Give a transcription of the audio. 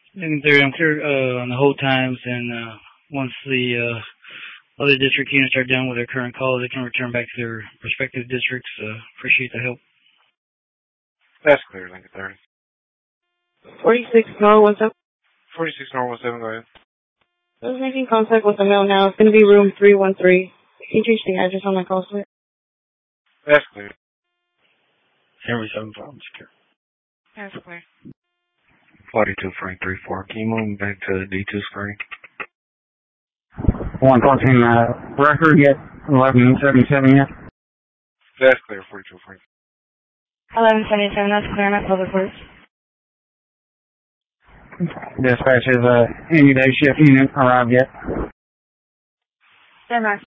Looking through, I'm clear on the hold times, and once the other district units are done with their current call, they can return back to their respective districts. Appreciate the help. That's clear, Lincoln 30. 46 Norwood 17. 46 Norwood 7, go ahead. I was making contact with the mail now. It's going to be room 313. Can you change the address on my call slip? That's clear. Henry 7 Farm Secure. That's clear. 42 Frank 34. Can you move back to D2 screen? 114 record yet? 1177 yet? That's clear, 42 Frank. 1177, that's clear. I'm at Public Works. Dispatch is any day shift unit arrived yet? Stand by.